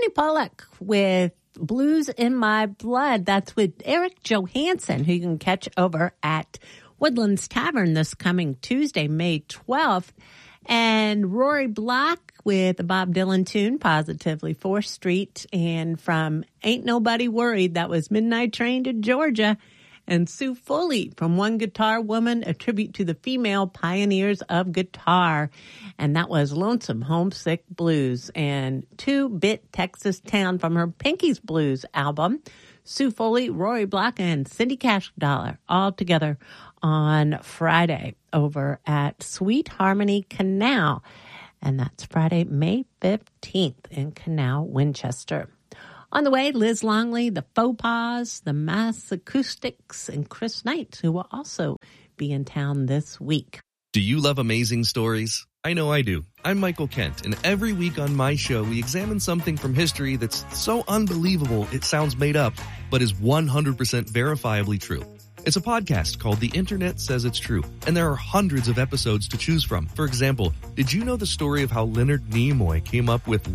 Tiffany Pollack with Blues in My Blood. That's with Eric Johansson, who you can catch over at Woodlands Tavern this coming Tuesday, May 12th. And Rory Block with a Bob Dylan tune, Positively 4th Street. And from Ain't Nobody Worried, that was Midnight Train to Georgia. And Sue Foley from One Guitar Woman, a tribute to the female pioneers of guitar. And that was Lonesome Homesick Blues. And 2-Bit Texas Town from her Pinky's Blues album. Sue Foley, Rory Block, and Cindy Cash Dollar all together on Friday over at Sweet Harmony Canal. And that's Friday, May 15th in Canal, Winchester. On the way, Liz Longley, the Faux Pas, the Mass Acoustics, and Chris Knight, who will also be in town this week. Do you love amazing stories? I know I do. I'm Michael Kent, and every week on my show, we examine something from history that's so unbelievable it sounds made up, but is 100% verifiably true. It's a podcast called The Internet Says It's True, and there are hundreds of episodes to choose from. For example, did you know the story of how Leonard Nimoy came up with